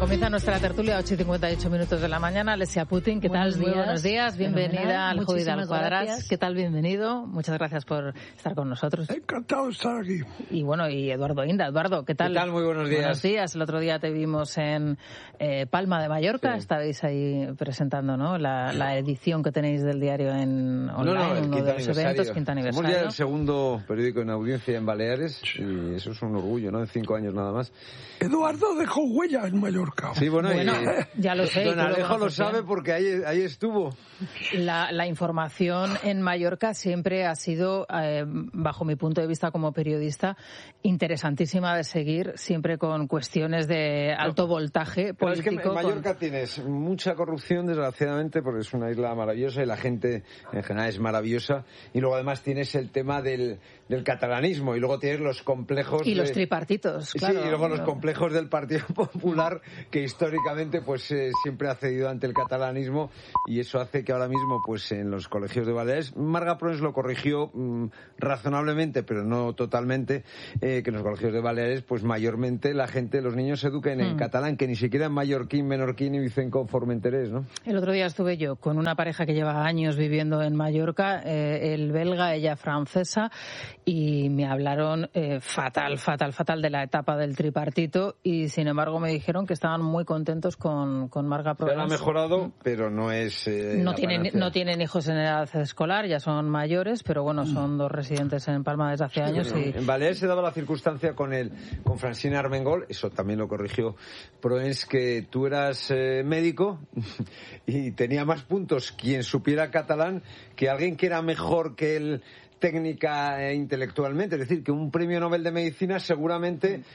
Comienza nuestra tertulia a 8:58 minutos de la mañana. Alesia Putin, ¿qué tal? Muy buenos días. Bienvenida al Jodi de Alcuadras. ¿Qué tal? Bienvenido. Muchas gracias por estar con nosotros. Encantado de estar aquí. Y bueno, y Eduardo Inda. Eduardo, ¿qué tal? ¿Qué tal? Muy buenos días. Buenos días. El otro día te vimos en Palma de Mallorca. Sí. Estabais ahí presentando, ¿no? La edición que tenéis del diario en online, uno de los eventos, quinto aniversario. Somos ya el segundo periódico en audiencia en Baleares y eso es un orgullo, ¿no? De 5 años nada más. Eduardo dejó huella en Mallorca. Sí, bueno ya lo sé. Don Alejo lo sabe porque ahí estuvo. La información en Mallorca siempre ha sido, bajo mi punto de vista como periodista, interesantísima de seguir, siempre con cuestiones de alto voltaje político. Pero es que en Mallorca tienes mucha corrupción, desgraciadamente, porque es una isla maravillosa y la gente en general es maravillosa. Y luego además tienes el tema del catalanismo y luego tienes los complejos... Y los tripartitos, claro. Sí, y luego los complejos del Partido Popular, que históricamente pues siempre ha cedido ante el catalanismo, y eso hace que ahora mismo pues en los colegios de Baleares, Marga Prons lo corrigió razonablemente, pero no totalmente, que en los colegios de Baleares pues mayormente la gente, los niños se educan en catalán, que ni siquiera en mallorquín, menorquín y dicen con formenterés, ¿no? El otro día estuve yo con una pareja que lleva años viviendo en Mallorca, él belga, ella francesa, y me hablaron fatal de la etapa del tripartito, y sin embargo me dijeron que estaban muy contentos con Marga Prons. Se ha mejorado, pero no es... No tienen hijos en edad escolar, ya son mayores, pero bueno, son dos residentes en Palma desde hace años. Sí, y... En Baleares se daba la circunstancia con Francina Armengol, eso también lo corrigió Proens, que tú eras médico y tenía más puntos quien supiera catalán que alguien que era mejor que él técnica e intelectualmente, es decir, que un premio Nobel de Medicina seguramente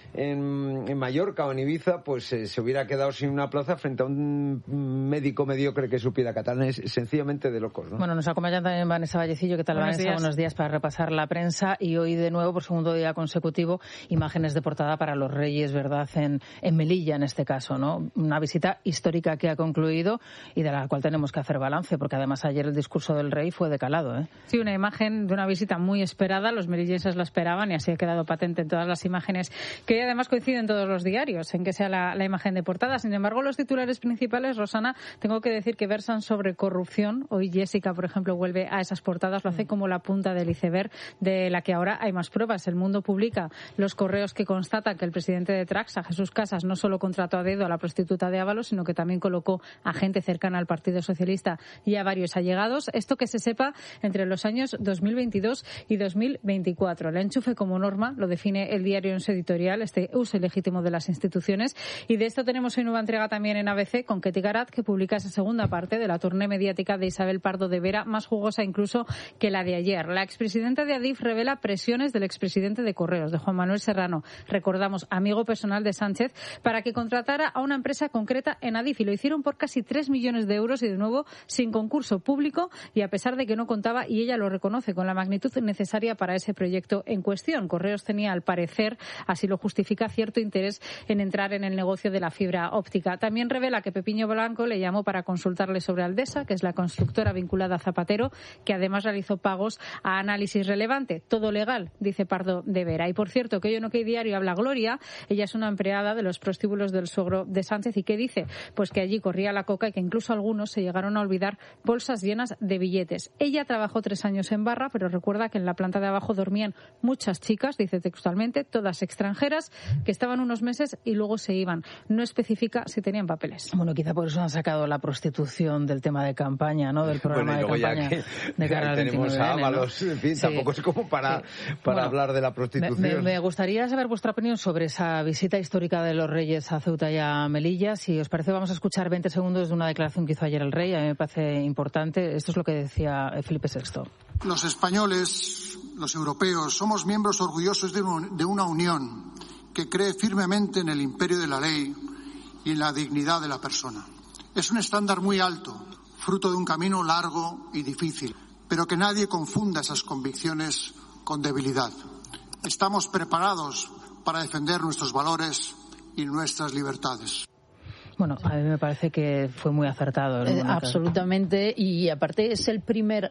en Mallorca o en Ibiza pues se hubiera quedado sin una plaza frente a un médico mediocre que supiera catalán. Es sencillamente de locos, ¿no? Bueno, nos acompaña también Vanessa Vallecillo. ¿Qué tal, Vanessa? Buenos días para repasar la prensa, y hoy de nuevo, por segundo día consecutivo, imágenes de portada para los Reyes, ¿verdad? En Melilla, en este caso, ¿no? Una visita histórica que ha concluido y de la cual tenemos que hacer balance, porque además ayer el discurso del rey fue de calado, ¿eh? Sí, una imagen de una visita muy esperada, los melillenses la esperaban y así ha quedado patente en todas las imágenes, que hoy además coinciden todos los diarios en que sea la imagen de portada. Sin embargo, los titulares principales, Rosana, tengo que decir que versan sobre corrupción. Hoy Jessica, por ejemplo, vuelve a esas portadas, lo hace como la punta del iceberg de la que ahora hay más pruebas. El Mundo publica los correos que constatan que el presidente de Traxa, Jesús Casas, no solo contrató a dedo a la prostituta de Ábalos, sino que también colocó a gente cercana al Partido Socialista y a varios allegados. Esto que se sepa entre los años 2022 y 2024. El enchufe como norma lo define el diario en su editorial, este uso ilegítimo de las instituciones, y de esto tenemos hoy nueva entrega también en ABC con Ketty Garat, que publica esa segunda parte de la tournée mediática de Isabel Pardo de Vera, más jugosa incluso que la de ayer. La expresidenta de Adif revela presiones del expresidente de Correos, de Juan Manuel Serrano, recordamos, amigo personal de Sánchez, para que contratara a una empresa concreta en Adif, y lo hicieron por casi 3 millones de euros y de nuevo sin concurso público, y a pesar de que no contaba, y ella lo reconoce, con la magnitud necesaria para ese proyecto en cuestión. Correos tenía, al parecer, así lo justifica, cierto interés en entrar en el negocio de la fibra óptica. También revela que Pepiño Blanco le llamó para consultarle sobre Aldesa, que es la constructora vinculada a Zapatero, que además realizó pagos a Análisis Relevante. Todo legal, dice Pardo de Vera. Y por cierto, que hoy en OK Diario habla Gloria, ella es una empleada de los prostíbulos del suegro de Sánchez, y ¿qué dice? Pues que allí corría la coca y que incluso algunos se llegaron a olvidar bolsas llenas de billetes. Ella trabajó 3 años en Barra, pero recuerda que en la planta de abajo dormían muchas chicas, dice textualmente, todas extranjeras, que estaban unos meses y luego se iban. No especifica si tenían papeles. Bueno, quizá por eso han sacado la prostitución del tema de campaña, ¿no? Del programa de campaña de cara al 29 de enero, ¿no? En fin, sí. Tampoco es como para hablar de la prostitución. Me gustaría saber vuestra opinión sobre esa visita histórica de los Reyes a Ceuta y a Melilla. Si os parece, vamos a escuchar 20 segundos de una declaración que hizo ayer el rey. A mí me parece importante. Esto es lo que decía Felipe VI. Los españoles, los europeos, somos miembros orgullosos de una unión que cree firmemente en el imperio de la ley y en la dignidad de la persona. Es un estándar muy alto, fruto de un camino largo y difícil, pero que nadie confunda esas convicciones con debilidad. Estamos preparados para defender nuestros valores y nuestras libertades. Bueno, a mí me parece que fue muy acertado. Absolutamente, y aparte es el primer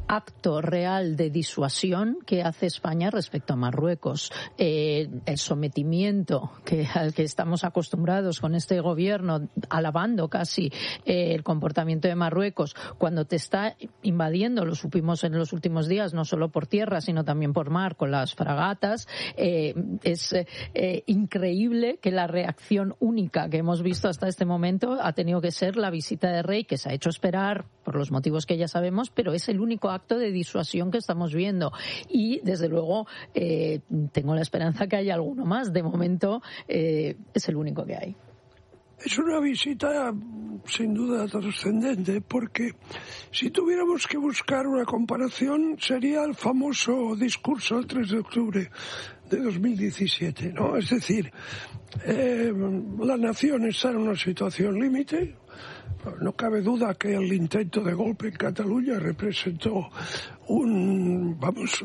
acto real de disuasión que hace España respecto a Marruecos. El sometimiento al que estamos acostumbrados con este gobierno, alabando casi el comportamiento de Marruecos, cuando te está invadiendo, lo supimos en los últimos días, no solo por tierra, sino también por mar, con las fragatas. Es increíble que la reacción única que hemos visto hasta este momento ha tenido que ser la visita de Rey, que se ha hecho esperar por los motivos que ya sabemos, pero es el único acto de disuasión que estamos viendo. Y, desde luego, tengo la esperanza que haya alguno más. De momento, es el único que hay. Es una visita sin duda trascendente, porque si tuviéramos que buscar una comparación sería el famoso discurso del 3 de octubre de 2017, ¿no? Es decir, la nación está en una situación límite. No cabe duda que el intento de golpe en Cataluña representó un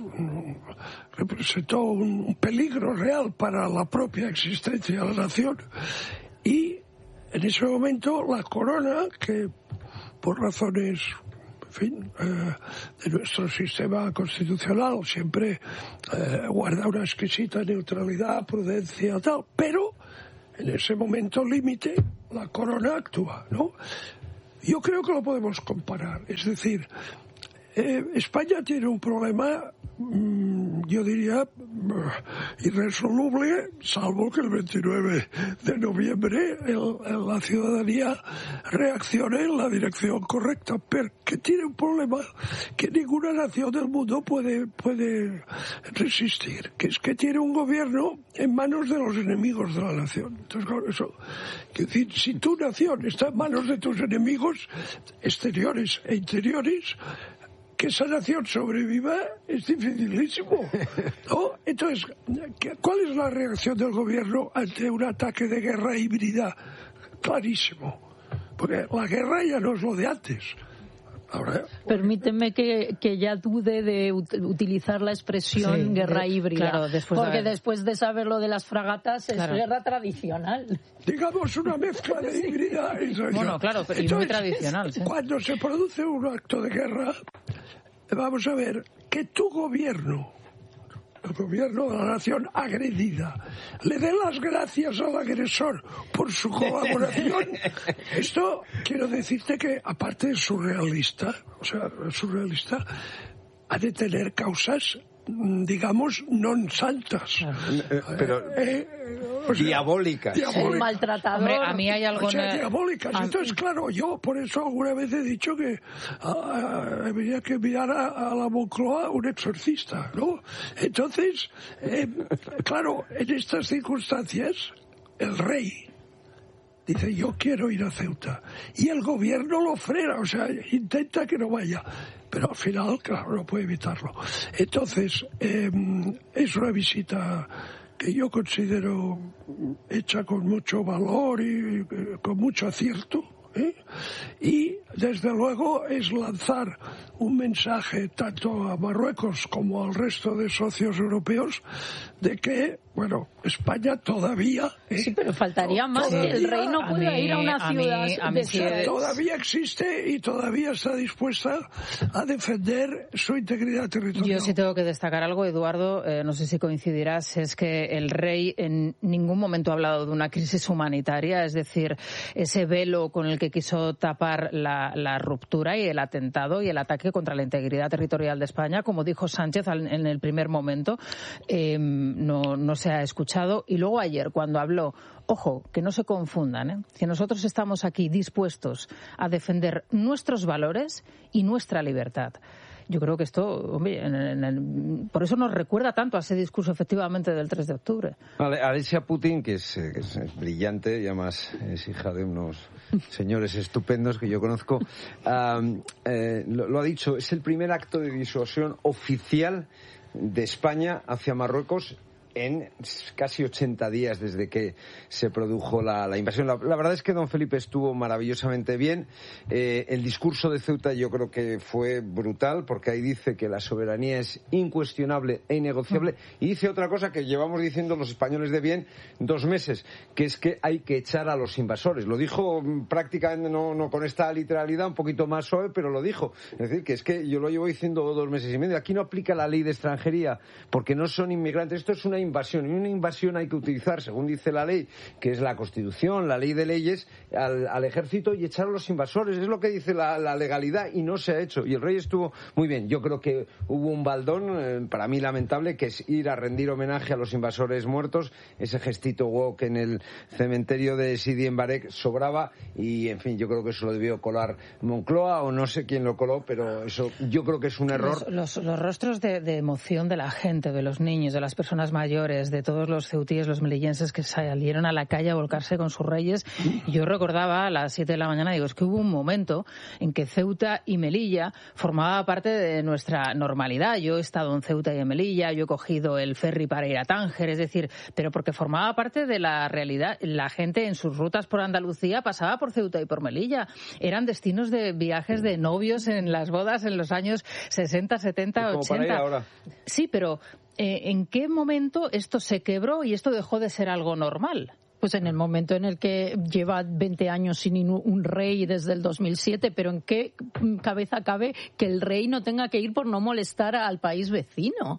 peligro real para la propia existencia de la nación. Y en ese momento la corona, que por razones, en fin, de nuestro sistema constitucional siempre guarda una exquisita neutralidad, prudencia, tal, pero en ese momento límite la corona actúa, ¿no? Yo creo que lo podemos comparar. Es decir, España tiene un problema, yo diría, irresoluble, salvo que el 29 de noviembre la ciudadanía reaccione en la dirección correcta, pero que tiene un problema que ninguna nación del mundo puede resistir, que es que tiene un gobierno en manos de los enemigos de la nación. Entonces, claro, eso, es decir, si tu nación está en manos de tus enemigos exteriores e interiores, que esa nación sobreviva es dificilísimo, ¿no? Entonces, ¿cuál es la reacción del gobierno ante un ataque de guerra híbrida? Clarísimo, porque la guerra ya no es lo de antes. Ahora, permíteme que ya dude de utilizar la expresión guerra híbrida, claro, después de saber lo de las fragatas, claro, es guerra tradicional. Digamos una mezcla de híbrida. Bueno, claro, pero entonces, muy tradicional. Sí. Cuando se produce un acto de guerra, vamos a ver que tu gobierno, el gobierno de la nación agredida, le dé las gracias al agresor por su colaboración. Esto, quiero decirte que, aparte de surrealista, ha de tener causas, digamos, non santas. Pero diabólicas. Maltratador. Hombre, a mí hay algo... diabólicas. Entonces, claro, yo por eso alguna vez he dicho que habría que enviar a la Moncloa un exorcista, ¿no? Entonces, claro, en estas circunstancias, el rey dice, yo quiero ir a Ceuta. Y el gobierno lo frena, o sea, intenta que no vaya. Pero al final, claro, no puede evitarlo. Entonces, es una visita que yo considero hecha con mucho valor y con mucho acierto, ¿eh? Y, desde luego, es lanzar un mensaje tanto a Marruecos como al resto de socios europeos de que, bueno, España todavía... Sí, pero faltaría más que el rey no pueda ir a una ciudad... Todavía existe y todavía está dispuesta a defender su integridad territorial. Yo sí tengo que destacar algo, Eduardo, no sé si coincidirás, es que el rey en ningún momento ha hablado de una crisis humanitaria, es decir, ese velo con el que quiso tapar la ruptura y el atentado y el ataque contra la integridad territorial de España, como dijo Sánchez en el primer momento, no se ha escuchado. Y luego ayer, cuando habló, ojo, que no se confundan, que nosotros estamos aquí dispuestos a defender nuestros valores y nuestra libertad. Yo creo que esto, hombre, por eso nos recuerda tanto a ese discurso efectivamente del 3 de octubre. Alexia Putin, que es brillante y además es hija de unos señores estupendos que yo conozco, lo ha dicho, es el primer acto de disuasión oficial de España hacia Marruecos en casi 80 días desde que se produjo la invasión. La verdad es que don Felipe estuvo maravillosamente bien. El discurso de Ceuta yo creo que fue brutal, porque ahí dice que la soberanía es incuestionable e innegociable, y dice otra cosa que llevamos diciendo los españoles de bien 2 meses, que es que hay que echar a los invasores. Lo dijo prácticamente, no con esta literalidad, un poquito más suave, pero lo dijo. Es decir, que es que yo lo llevo diciendo 2 meses y medio. Aquí no aplica la ley de extranjería, porque no son inmigrantes. Esto es una invasión, y una invasión hay que utilizar, según dice la ley, que es la Constitución, la ley de leyes, al ejército y echar a los invasores. Es lo que dice la legalidad, y no se ha hecho. Y el rey estuvo muy bien. Yo creo que hubo un baldón, para mí lamentable, que es ir a rendir homenaje a los invasores muertos. Ese gestito woke en el cementerio de Sidi en Barek sobraba, y en fin, yo creo que eso lo debió colar Moncloa, o no sé quién lo coló, pero eso yo creo que es un error. Los rostros de emoción de la gente, de los niños, de las personas mayores, de todos los ceutíes, los melillenses que salieron a la calle a volcarse con sus reyes. Yo recordaba a las 7 de la mañana, digo, es que hubo un momento en que Ceuta y Melilla formaba parte de nuestra normalidad. Yo he estado en Ceuta y en Melilla, yo he cogido el ferry para ir a Tánger, es decir, pero porque formaba parte de la realidad. La gente en sus rutas por Andalucía pasaba por Ceuta y por Melilla. Eran destinos de viajes de novios en las bodas en los años 60, 70, 80. Para ir ahora. Sí, pero ¿en qué momento esto se quebró y esto dejó de ser algo normal? Pues en el momento en el que lleva 20 años sin un rey desde el 2007, pero ¿en qué cabeza cabe que el rey no tenga que ir por no molestar al país vecino?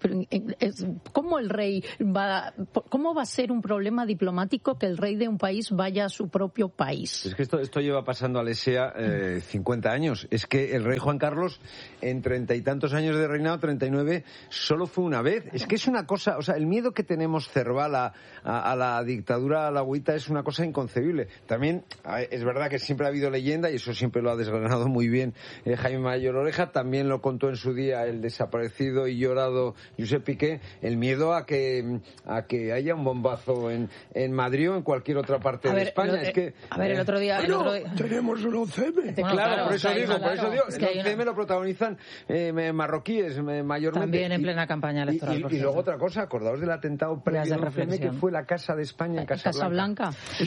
¿Cómo el rey cómo va a ser un problema diplomático que el rey de un país vaya a su propio país? Es que esto lleva pasando a Alessia 50 años. Es que el rey Juan Carlos, en 30 y tantos años de reinado, 39, solo fue una vez. Es que es una cosa, o sea, el miedo que tenemos Cerval a la dictadura alagüita es una cosa inconcebible. También es verdad que siempre ha habido leyenda, y eso siempre lo ha desgranado muy bien Jaime Mayor Oreja. También lo contó en su día el desaparecido y llorado Josep Piqué, el miedo a que haya un bombazo en Madrid o en cualquier otra parte de España. El otro día... tenemos un 11M. Claro, por eso digo, es que el 11M lo protagonizan marroquíes mayormente. También en plena campaña electoral. Y luego otra cosa, acordaos del atentado previo al 11M, que fue la Casa de España en Casablanca.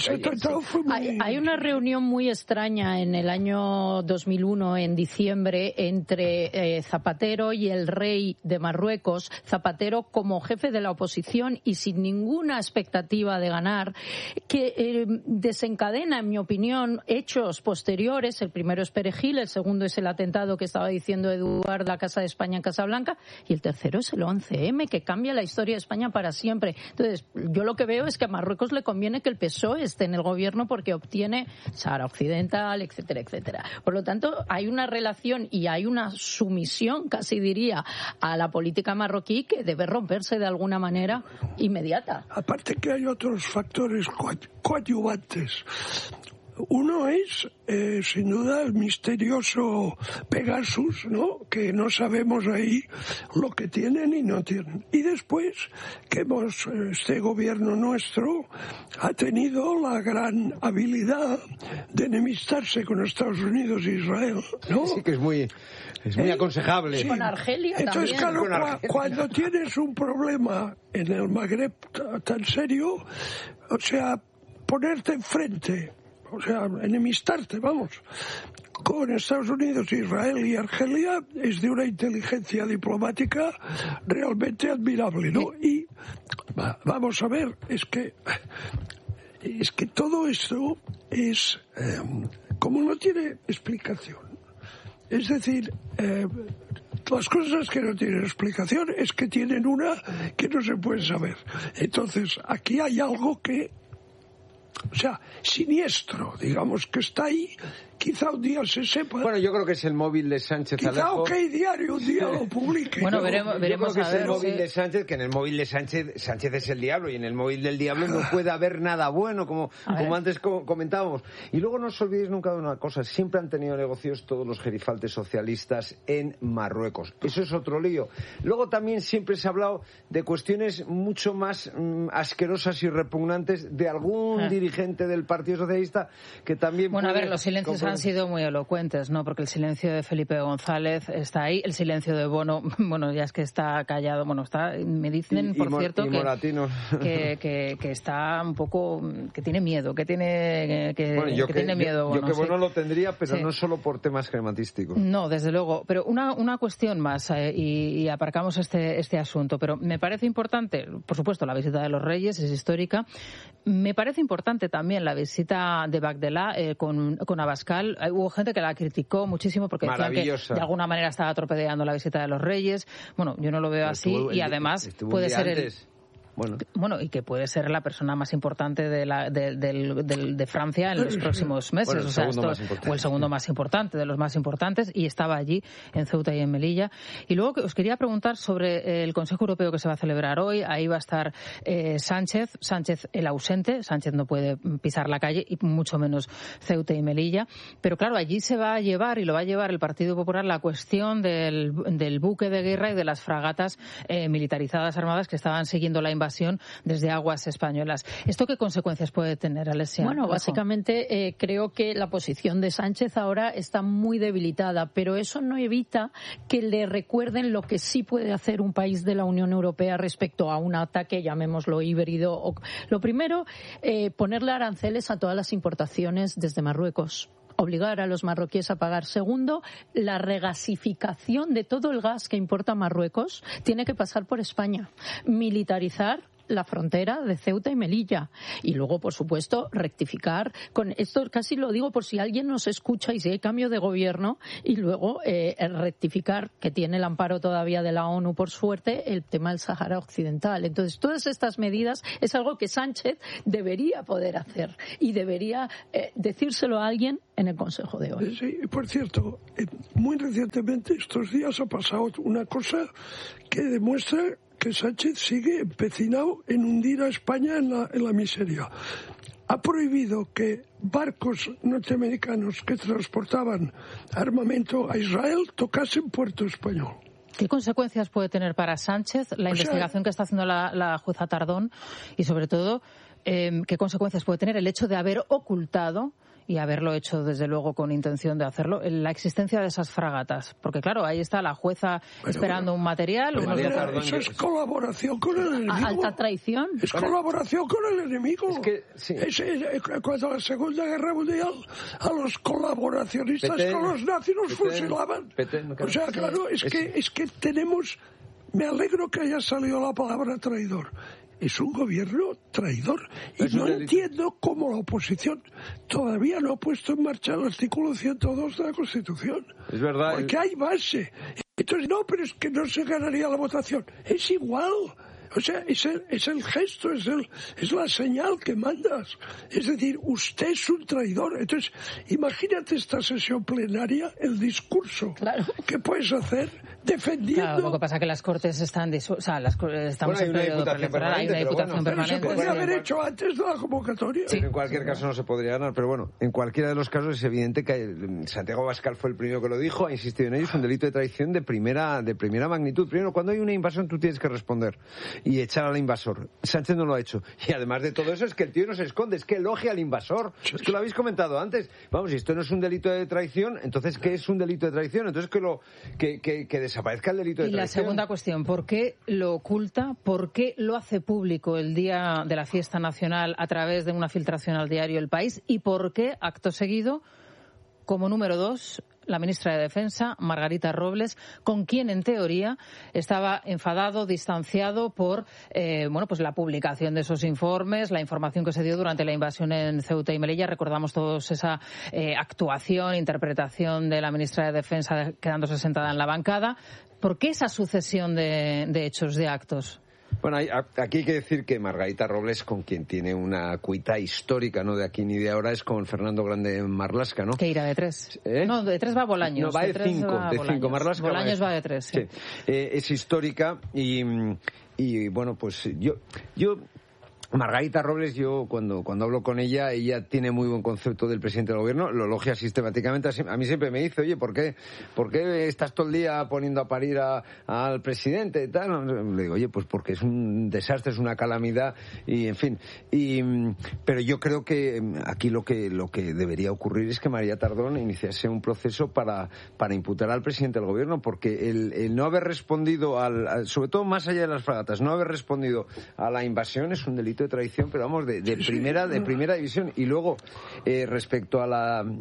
Hay una reunión muy extraña en el año 2001, en diciembre, entre Zapatero y el rey de Marruecos. Zapatero como jefe de la oposición y sin ninguna expectativa de ganar, que desencadena, en mi opinión, hechos posteriores. El primero es Perejil, el segundo es el atentado que estaba diciendo Eduard, la Casa de España en Casablanca, y el tercero es el 11M, que cambia la historia de España para siempre. Entonces, yo lo que veo es que a Marruecos le conviene que el PSOE esté en el gobierno porque obtiene Sahara Occidental, etcétera, etcétera. Por lo tanto, hay una relación y hay una sumisión, casi diría, a la política marroquí que debe romperse de alguna manera inmediata. Aparte que hay otros factores coadyuvantes. Uno es, sin duda, el misterioso Pegasus, ¿no? Que no sabemos ahí lo que tienen y no tienen. Y después, que este gobierno nuestro ha tenido la gran habilidad de enemistarse con Estados Unidos e Israel, ¿no? Sí, que es muy aconsejable. Sí. Con Argelia entonces, también. Claro, cuando tienes un problema en el Magreb tan serio, o sea, ponerte enfrente, o sea, enemistarte, con Estados Unidos, Israel y Argelia es de una inteligencia diplomática realmente admirable, ¿no? Y vamos a ver, es que todo esto es como no tiene explicación. Es decir, las cosas que no tienen explicación es que tienen una que no se puede saber. Entonces, aquí hay algo que, o sea, siniestro, digamos, que está ahí. Quizá un día se sepa. Bueno, yo creo que es el móvil de Sánchez Alejo. Quizá OK Diario un día lo publique. Bueno, veremos yo creo que a ver. Es el móvil de Sánchez, que en el móvil de Sánchez es el diablo, y en el móvil del diablo no puede haber nada bueno, como antes comentábamos. Y luego no os olvidéis nunca de una cosa, siempre han tenido negocios todos los gerifaltes socialistas en Marruecos. Eso es otro lío. Luego también siempre se ha hablado de cuestiones mucho más asquerosas y repugnantes de algún dirigente del Partido Socialista que también los silencios han sido muy elocuentes, ¿no? Porque el silencio de Felipe González está ahí, el silencio de Bono, bueno, ya es que está callado, bueno, me dicen, por cierto, que está un poco, que tiene miedo, tiene miedo. Yo que Bono lo tendría, pero no solo por temas crematísticos. No, desde luego. Pero una cuestión más, y aparcamos este asunto, pero me parece importante, por supuesto, la visita de los Reyes es histórica. Me parece importante también la visita de Bagdelá con Abascal. Hubo gente que la criticó muchísimo porque decían que de alguna manera estaba torpedeando la visita de los Reyes. Bueno, yo no lo veo así y además puede ser Bueno, y que puede ser la persona más importante de Francia en los próximos meses. O el segundo más importante, de los más importantes, y estaba allí en Ceuta y en Melilla. Y luego os quería preguntar sobre el Consejo Europeo que se va a celebrar hoy. Ahí va a estar Sánchez el ausente. Sánchez no puede pisar la calle, y mucho menos Ceuta y Melilla. Pero claro, allí se va a llevar, y lo va a llevar el Partido Popular, la cuestión del buque de guerra y de las fragatas militarizadas armadas que estaban siguiendo la invasión desde aguas españolas. ¿Esto qué consecuencias puede tener, Alessia? Bueno, básicamente creo que la posición de Sánchez ahora está muy debilitada, pero eso no evita que le recuerden lo que sí puede hacer un país de la Unión Europea respecto a un ataque, llamémoslo híbrido. Lo primero, ponerle aranceles a todas las importaciones desde Marruecos. Obligar a los marroquíes a pagar. Segundo, la regasificación de todo el gas que importa Marruecos tiene que pasar por España. Militarizar la frontera de Ceuta y Melilla. Y luego, por supuesto, rectificar con esto, casi lo digo por si alguien nos escucha y si hay cambio de gobierno, y luego rectificar, que tiene el amparo todavía de la ONU, por suerte, el tema del Sáhara Occidental. Entonces, todas estas medidas es algo que Sánchez debería poder hacer y debería decírselo a alguien en el Consejo de hoy. Sí, por cierto, muy recientemente, estos días, ha pasado una cosa que demuestra que Sánchez sigue empecinado en hundir a España en la miseria. Ha prohibido que barcos norteamericanos que transportaban armamento a Israel tocasen puerto español. ¿Qué consecuencias puede tener para Sánchez la investigación que está haciendo la jueza Tardón? Y sobre todo, ¿qué consecuencias puede tener el hecho de haber ocultado, y haberlo hecho desde luego con intención de hacerlo, la existencia de esas fragatas? Porque claro, ahí está la jueza esperando un material. Eso es colaboración con el enemigo. Alta traición. Es colaboración con el enemigo. Es que, sí. Cuando la Segunda Guerra Mundial a los colaboracionistas con los nazis los fusilaban. O sea, claro, es que tenemos... Me alegro que haya salido la palabra traidor. Es un gobierno traidor. Y no entiendo cómo la oposición todavía no ha puesto en marcha el artículo 102 de la Constitución. Es verdad. Porque hay base. Entonces, no, pero es que no se ganaría la votación. Es igual. O sea, es el gesto, es la señal que mandas. Es decir, usted es un traidor. Entonces, imagínate esta sesión plenaria, el discurso que puedes hacer defendiendo... Claro, lo que pasa es que las Cortes están... estamos en periodo preelectoral, hay una diputación permanente. Se podría haber hecho antes de la convocatoria. Sí. En cualquier caso no se podría ganar, pero bueno, en cualquiera de los casos es evidente que Santiago Abascal fue el primero que lo dijo, ha insistido en ello, es un delito de traición de primera magnitud. Primero, cuando hay una invasión tú tienes que responder y echar al invasor. Sánchez no lo ha hecho. Y además de todo eso es que el tío no se esconde, es que elogia al invasor. Es que lo habéis comentado antes. Vamos, si esto no es un delito de traición, entonces ¿qué es un delito de traición? Entonces que desaparezca el delito de traición. Y la segunda cuestión, ¿por qué lo oculta? ¿Por qué lo hace público el día de la fiesta nacional a través de una filtración al diario El País? ¿Y por qué, acto seguido, como número 2, la ministra de Defensa, Margarita Robles, con quien en teoría estaba enfadado, distanciado por pues la publicación de esos informes, la información que se dio durante la invasión en Ceuta y Melilla? Recordamos todos esa actuación, interpretación de la ministra de Defensa quedándose sentada en la bancada. ¿Por qué esa sucesión de hechos, de actos? Bueno, aquí hay que decir que Margarita Robles, con quien tiene una cuita histórica, no de aquí ni de ahora, es con Fernando Grande Marlaska, ¿no? Que irá de 3. No, de 3 va Bolaños. No, va de 5. Marlaska Bolaños va de 3, sí. Es histórica y bueno, pues yo Margarita Robles, yo cuando hablo con ella tiene muy buen concepto del presidente del gobierno, lo elogia sistemáticamente. A mí siempre me dice, oye, ¿por qué estás todo el día poniendo a parir al presidente y tal? Le digo, oye, pues porque es un desastre, es una calamidad y en fin. Pero yo creo que aquí lo que debería ocurrir es que María Tardón iniciase un proceso para imputar al presidente del gobierno, porque el no haber respondido sobre todo más allá de las fragatas, no haber respondido a la invasión es un delito de traición, pero vamos, de primera división. Y luego, respecto a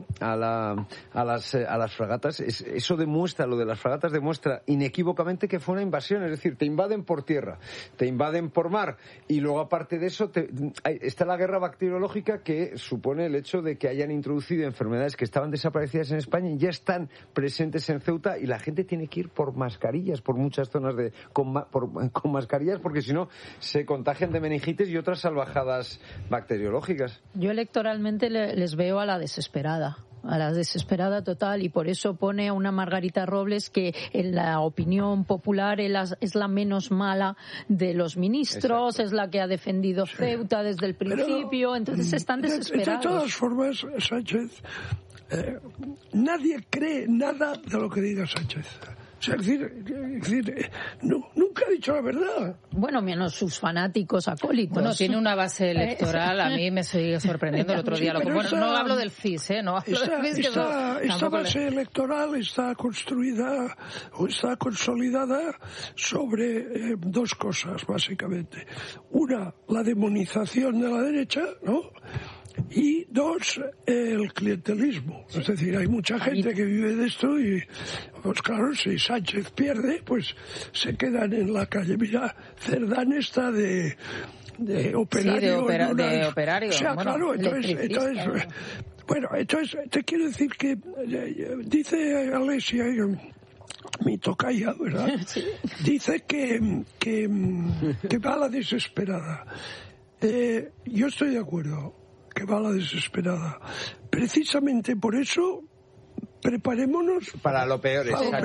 las fragatas, eso demuestra, lo de las fragatas demuestra inequívocamente que fue una invasión, es decir, te invaden por tierra, te invaden por mar, y luego aparte de eso está la guerra bacteriológica, que supone el hecho de que hayan introducido enfermedades que estaban desaparecidas en España y ya están presentes en Ceuta, y la gente tiene que ir por mascarillas, por muchas zonas con mascarillas, porque si no se contagian de meningitis y otras salvajadas bacteriológicas. Yo electoralmente les veo a la desesperada total, y por eso pone a una Margarita Robles que en la opinión popular es la menos mala de los ministros. Exacto. Es la que ha defendido Ceuta desde el principio. Pero, entonces están desesperados. De todas formas, Sánchez, nadie cree nada de lo que diga Sánchez. O sea, es decir, nunca ha dicho la verdad. Bueno, menos sus fanáticos acólitos. Bueno, tiene una base electoral, a mí me sigue sorprendiendo el otro día. No hablo del CIS, no hablo del CIS. Esta base electoral está construida o está consolidada sobre dos cosas, básicamente. Una, la demonización de la derecha, ¿no? Y dos, el clientelismo. Es decir, hay mucha gente que vive de esto y, pues claro, si Sánchez pierde, pues se quedan en la calle. Mira, Cerdán está de operario. Sí, de operario. O sea, bueno, claro, entonces te quiero decir que dice Alesia, mi tocaya, ¿verdad? Sí. Dice que va a la desesperada. Yo estoy de acuerdo que va a la desesperada. Precisamente por eso, preparémonos para lo peor.